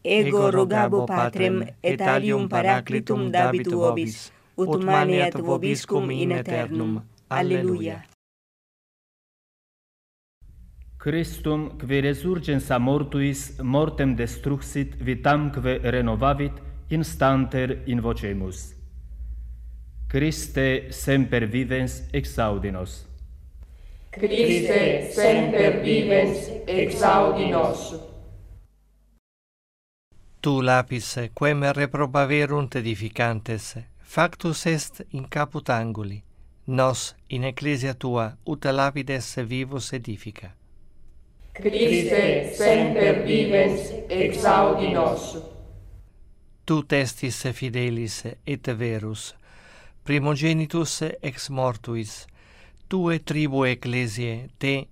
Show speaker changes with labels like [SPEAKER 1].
[SPEAKER 1] ego rogabo Patrem, et alium Paraclitum dabit vobis, ut maneat vobiscum in aeternum. Alleluia.
[SPEAKER 2] Christum, qui resurgens a mortuis, mortem destruxit, vitamque renovavit, instanter invocemus. Christe semper vivens exaudi nos.
[SPEAKER 3] Christe semper vivens exaudi nos.
[SPEAKER 4] Tu lapis, quem reprobaverunt edificantes, factus est in caput anguli, nos in ecclesia tua ut lapides vivus edifica.
[SPEAKER 3] Christe semper vivens exaudi nos.
[SPEAKER 4] Tu testis fidelis et verus, primogenitus ex mortuis, tue tribu ecclesiae te